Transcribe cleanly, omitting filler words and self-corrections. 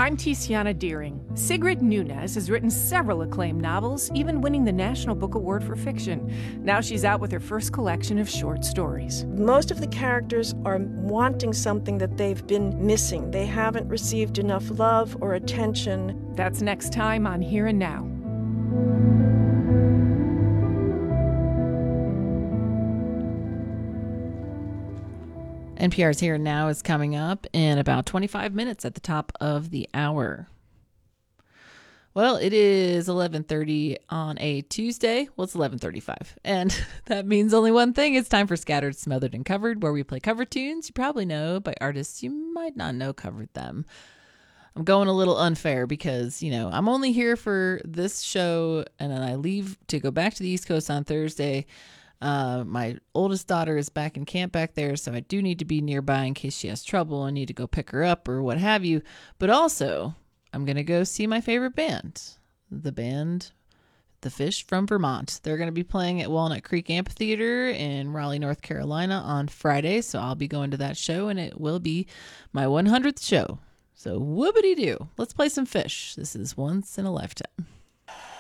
I'm Tiziana Deering. Sigrid Nunez has written several acclaimed novels, even winning the National Book Award for Fiction. Now she's out with her first collection of short stories. Most of the characters are wanting something that they've been missing. They haven't received enough love or attention. That's next time on Here and Now. NPR's Here and Now is coming up in about 25 minutes at the top of the hour. Well, it is 11:30 on a Tuesday. Well, it's 11:35. And that means only one thing. It's time for Scattered, Smothered, and Covered, where we play cover tunes you probably know by artists you might not know covered them. I'm going a little unfair because, I'm only here for this show, and then I leave to go back to the East Coast on Thursday. My oldest daughter is back in camp back there, so I do need to be nearby in case she has trouble. I need to go pick her up or what have you. But also, I'm going to go see my favorite band, the band The Fish from Vermont. They're going to be playing at Walnut Creek Amphitheater in Raleigh, North Carolina on Friday, so I'll be going to that show, and it will be my 100th show. So whoopity-doo. Let's play some Fish. This is Once in a Lifetime.